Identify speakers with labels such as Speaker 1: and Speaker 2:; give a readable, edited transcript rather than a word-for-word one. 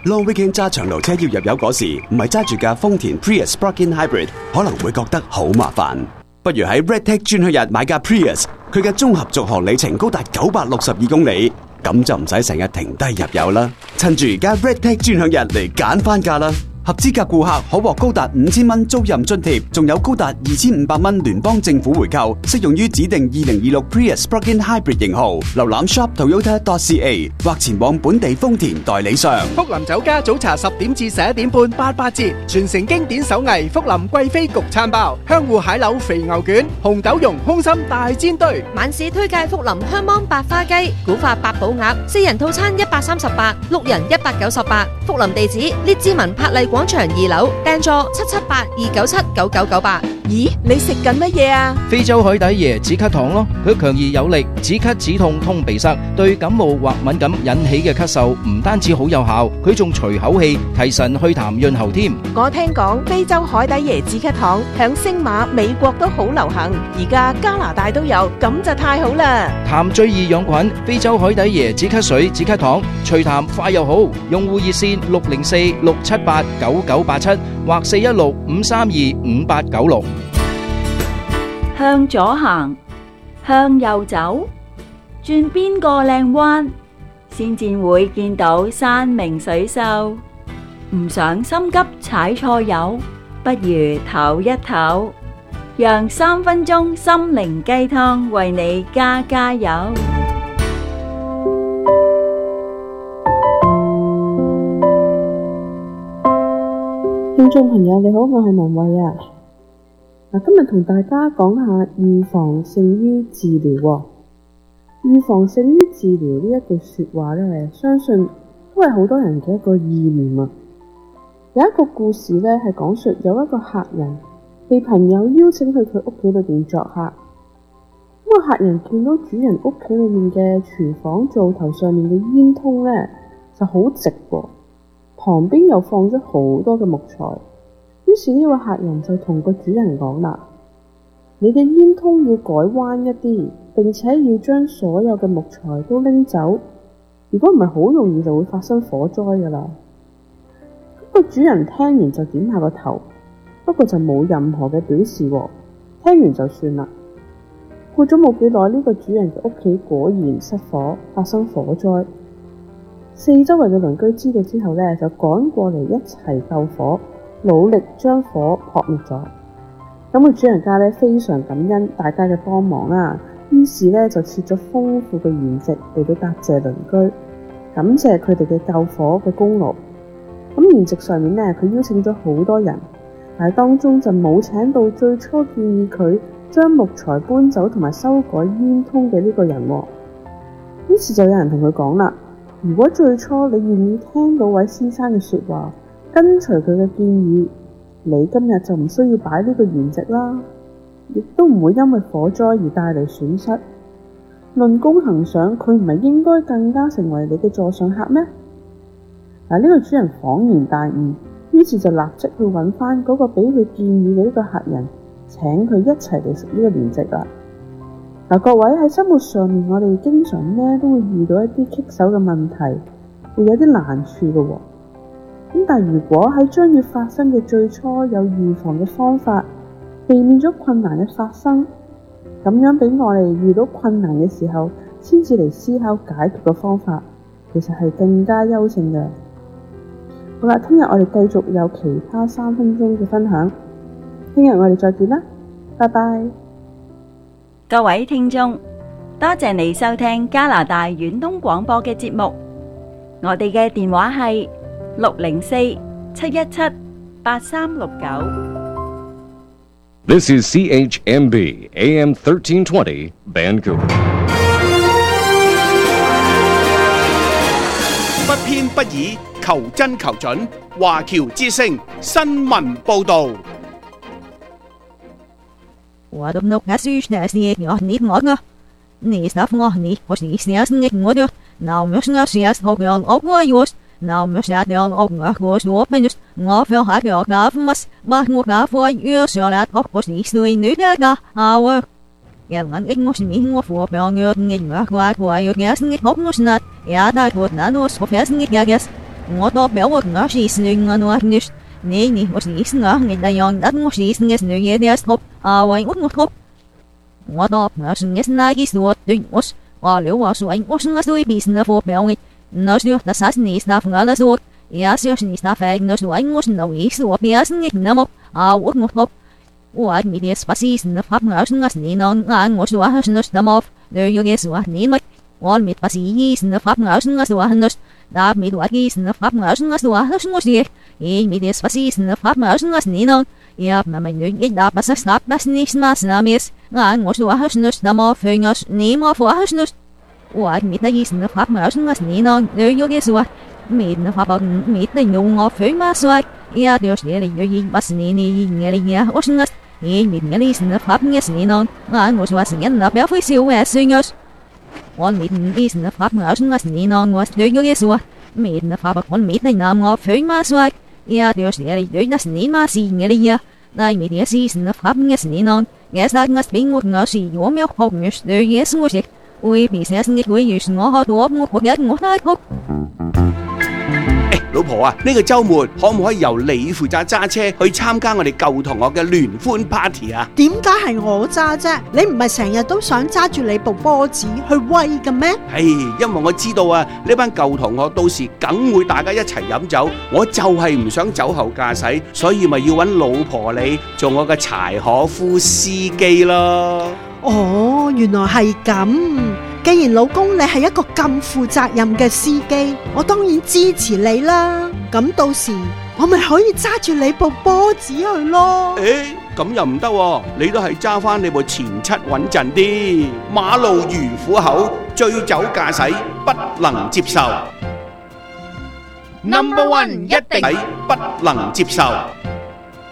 Speaker 1: Long Weekend 揸長途車要入油嗰時，唔係揸住架豐田 Prius Plug-in Hybrid， 可能會覺得好麻煩。不如喺 Redtech 專享日買架 Prius， 佢嘅綜合續航里程高達962公里，咁就唔使成日停低入油啦。趁住而家 Redtech 專享日嚟揀翻架啦！合資格顧客可獲高達5000蚊租賃津貼，仲有高達2500蚊聯邦政府回購，適用於指定2026 Prius Plug-in Hybrid 型號。瀏覽 shop.toyota.ca 或前往本地豐田代理商。
Speaker 2: 福林酒家早茶10點至11點半88折，傳承經典手藝福林貴妃焗餐包、香芋蟹柳肥牛卷、紅豆蓉空心大煎堆。
Speaker 3: 晚市推介福林香芒白花雞、古法八寶鴨，4人套餐138， 6人198。福林地址：列治文柏麗廣場2樓，訂座778-297-9998。
Speaker 4: 咦，你食緊乜嘢啊？
Speaker 5: 非洲海底椰止咳糖咯，佢強而有力，止咳止痛通鼻塞，對感冒或敏感引起嘅咳嗽唔單止好有效，佢仲除口氣、提神祛痰潤喉添。
Speaker 4: 我聽講非洲海底椰止咳糖響星馬、美國都好流行，而家加拿大都有，咁就太好啦！
Speaker 5: 痰最易養菌，非洲海底椰止咳水、止咳糖，除痰快又好。用戶熱線604-678-9987或416-532-5896。
Speaker 6: 向左行，向右走，轉邊個靚彎，先至會見到山明水秀。唔想心急踩錯油，不如唞一唞，讓3分鐘心靈雞湯為你加油。
Speaker 7: 聽眾朋友你好，我係文慧啊。今日同大家講下預防勝於治療喎。預防勝於治療呢一句說話呢，相信都係好多人嘅一個意念啊。有一個故事呢，係講述有一個客人被朋友邀請去佢屋企裏邊作客。咁個客人見到主人屋企裏面嘅廚房灶頭上面嘅煙囪呢，就好直喎，旁邊又放咗好多嘅木材。於是呢位客人就同個主人講啦：你嘅煙囪要改彎一啲，並且要將所有嘅木材都拎走，如果唔係好容易就會發生火災噶啦。個主人聽完就點下個頭，不過就冇任何嘅表示喎，聽完就算啦。過咗冇幾耐，呢個主人嘅屋企果然失火，發生火災。四周圍嘅鄰居知道之後呢，就趕過嚟一齊救火，努力將火撲滅咗。咁個主人家呢，非常感恩大家嘅幫忙啦，於是呢，就設咗豐富嘅筵席嚟到答謝鄰居，感謝佢哋嘅救火嘅功勞。咁筵席上面呢，佢邀請咗好多人，但係當中就冇請到最初建議佢將木材搬走同埋修改煙囪嘅呢個人喎。於是就有人同佢講啦：如果最初你願意聽嗰位先生嘅說話，跟隨佢嘅建議，你今日就唔需要擺呢個筵席啦，亦都唔會因為火災而帶嚟損失。論功行賞，佢唔係應該更加成為你嘅座上客咩？呢個主人恍然大悟，於是就立即去揾翻嗰個俾佢建議嘅呢個客人，請佢一齊嚟食呢個筵席啦。各位喺生活上面，我哋經常呢都會遇到一啲棘手嘅問題，會有啲難處嘅喎。咁但係如果喺將要發生嘅最初有預防嘅方法，避免咗困難嘅發生，咁樣俾我哋遇到困難嘅時候，先至嚟思考解決嘅方法，其實係更加優勝嘅。好啦，聽日我哋繼續有其他3分鐘嘅分享，聽日我哋再見啦，拜拜。
Speaker 6: 各位聽眾，多謝你收聽加拿大遠東廣播嘅節目，我哋嘅電話係604-717-8369。
Speaker 8: This is CHMB AM 1320 Vancouver。
Speaker 2: 不偏不倚，求真求準，華僑之聲新聞報導。
Speaker 9: 我都唔係輸呢啲嘢，你我嘅，你實我你我是你我嘅，嗱我是我是我嘅我嘅。Now I'm sad young was open我 feel happy of mas but 我 for you so that of course is doing new that our 人人我是你我 for 表我你我怪怪有 guess 你 hope not 呀但我那我 so fast 你 guess 我多表我我是是我我你我是我你的样的我是是女也的说啊我我多我是是那个说对我留我说我是我对比是那副表我那是那啥是你那副那说也是你那副那说我是那意思我表示你那么啊我我米的巴西是那发我是我是你那我说我是那么女也是我你们我米巴西是那发我是我是我那那米多基是那发我是我是我是我是米的巴西是那发我是我是你呢也那么女也那巴西那巴西是那是那米是我说我是那么非我是你么我是那我米的意思那发我是我是你呢女也是我米的发包米的用我非我是我也就是你女巴西你也我是我米的意思那发我是你呢我说我是你那不要非笑我是我我米的意思那发我是我是你呢我女也是我米的发包我米的那我非我是我也就是你女那是你嘛是你呀那米的意思那发我是你呢也是我并我是我没有好女女也是我是會變成一會遇我好多我覺得我太好。
Speaker 10: 老婆啊，呢個週末可唔可以由你負責揸車去參加我哋舊同學嘅聯歡 party 啊？
Speaker 11: 點解係我揸啫？你唔係成日都想揸住你部波子去威嘅咩？
Speaker 10: 因為我知道啊，呢班舊同學到時梗會大家一齊飲酒，我就係唔想酒後駕駛，所以咪要揾老婆你做我嘅柴可夫司機咯。
Speaker 11: 哦，原來係咁。既然老公你係一個咁負責任嘅司機，我當然支持你啦。咁到時我咪可以揸住你部波子去咯。
Speaker 10: 咁又唔得喎，你都係揸翻你部前七穩陣啲。馬路如虎口，醉酒駕駛不能接受。
Speaker 3: Number one 一定
Speaker 10: 不能接受。